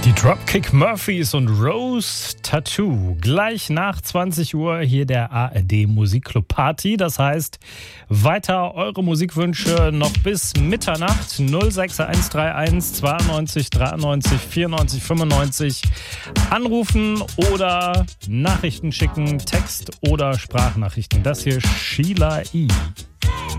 Die Dropkick Murphys und Rose Tattoo. Gleich nach 20 Uhr hier der ARD Musikclub Party. Das heißt, weiter eure Musikwünsche noch bis Mitternacht. 06131 92 93 94 95 anrufen oder Nachrichten schicken, Text oder Sprachnachrichten. Das hier Sheila E.